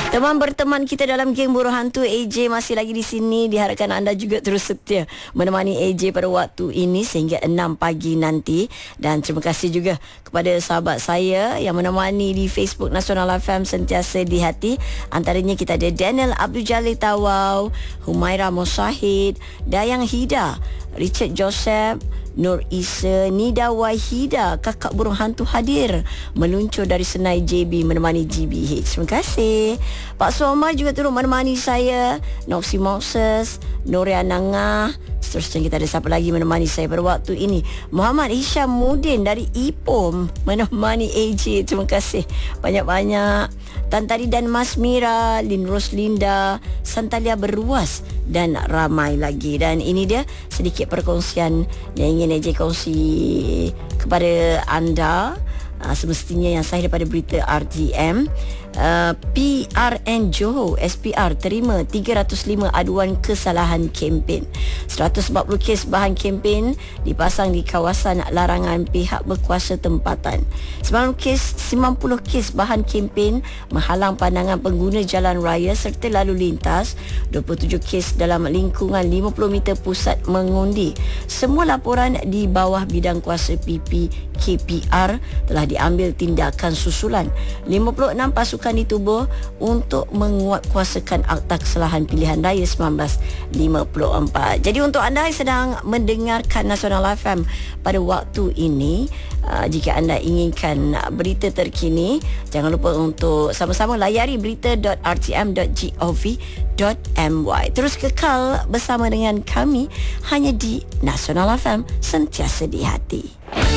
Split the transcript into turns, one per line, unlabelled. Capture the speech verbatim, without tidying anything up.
Teman berteman kita dalam geng Buruh Hantu, A J masih lagi di sini. Diharapkan anda juga terus setia menemani A J pada waktu ini sehingga enam pagi nanti. Dan terima kasih juga kepada sahabat saya yang menemani di Facebook Nasional F M Sentiasa di Hati. Antaranya kita ada Daniel Abdul Jalil Tawau, Humaira Musahid, Dayang Hida, Richard Joseph, Nur Isa, Nida Wahida, kakak burung hantu hadir meluncur dari Senai J B menemani G B H. Terima kasih. Pak Suamar juga turut menemani saya, Noxy Moses, Noriana Ngah. Seterusnya kita ada siapa lagi menemani saya pada waktu ini? Muhammad Hisham Mudin dari Ipoh menemani A J. Terima kasih banyak-banyak. Tan Tadi dan Mas Mira, Lin Roslinda, Santalia Beruas dan ramai lagi. Dan ini dia sedikit perkongsian yang ingin A J kongsi kepada anda. Uh, semestinya yang sahih daripada berita R T M. uh, P R N Johor S P R terima tiga ratus lima aduan kesalahan kempen. seratus empat puluh kes bahan kempen dipasang di kawasan larangan pihak berkuasa tempatan. sembilan puluh kes sembilan puluh kes bahan kempen menghalang pandangan pengguna jalan raya serta lalu lintas. Dua puluh tujuh kes dalam lingkungan lima puluh meter pusat mengundi. Semua laporan di bawah bidang kuasa P P K P R telah diambil tindakan susulan. lima puluh enam pasukan ditubuh untuk menguatkuasakan Akta Kesalahan Pilihan Raya seribu sembilan ratus lima puluh empat. Jadi untuk anda yang sedang mendengarkan Nasional F M pada waktu ini, uh, jika anda inginkan berita terkini, jangan lupa untuk sama-sama layari berita dot r t m dot gov dot m y. Terus kekal bersama dengan kami hanya di Nasional F M Sentiasa di Hati.